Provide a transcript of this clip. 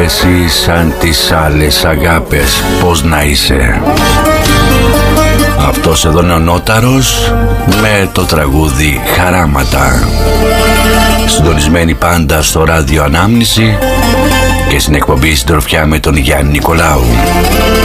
εσύ σαν τις άλλες αγάπες, πώς να είσαι. Αυτός εδώ είναι ο Νόταρος με το τραγούδι Χαράματα. Συντονισμένοι πάντα στο ράδιο Ανάμνηση και στην εκπομπή Συντροφιά με τον Γιάννη Νικολάου.